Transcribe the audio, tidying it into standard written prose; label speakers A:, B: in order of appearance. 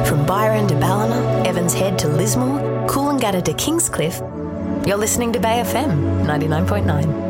A: From Byron to Ballina, Evans Head to Lismore, Coolangatta to Kingscliff, you're listening to Bay FM 99.9.